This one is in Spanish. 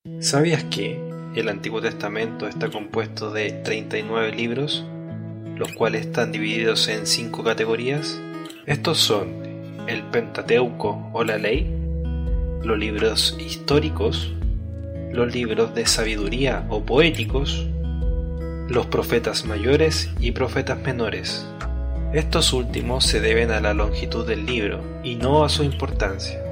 ¿Sabías que el Antiguo Testamento está compuesto de 39 libros, los cuales están divididos en 5 categorías? Estos son el Pentateuco o la Ley, los libros históricos, los libros de sabiduría o poéticos, los profetas mayores y profetas menores. Estos últimos se deben a la longitud del libro y no a su importancia.